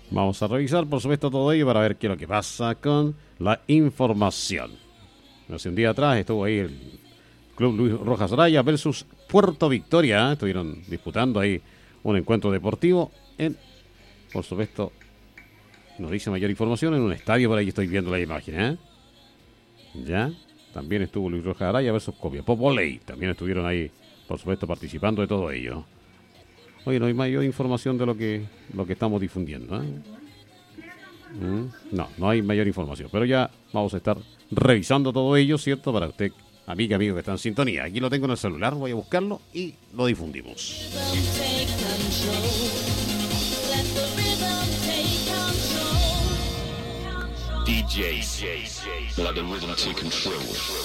Vamos a revisar, por supuesto, todo ello para ver qué es lo que pasa con la información. Hace un día atrás estuvo ahí el Club Luis Rojas Araya versus Puerto Victoria. Estuvieron disputando ahí un encuentro deportivo en, por supuesto, nos dice mayor información, en un estadio. Por ahí estoy viendo la imagen, Ya. También estuvo Luis Rojas Araya versus Copiapó Voley. También estuvieron ahí, por supuesto, participando de todo ello. Oye, no hay mayor información de lo que estamos difundiendo, No hay mayor información. Pero ya vamos a estar revisando todo ello, ¿cierto? Para usted, amigo que está en sintonía. Aquí lo tengo en el celular, voy a buscarlo y lo difundimos. DJ, let the rhythm take control.